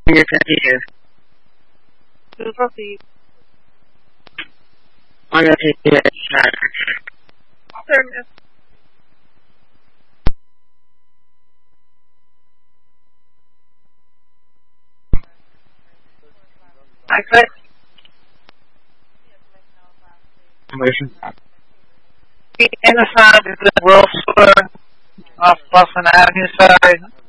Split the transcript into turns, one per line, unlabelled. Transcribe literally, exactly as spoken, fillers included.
You continue.
To proceed.
On your computer.
Sir, miss. I click.
Listen.
Inside is the World Store off Boston Avenue side.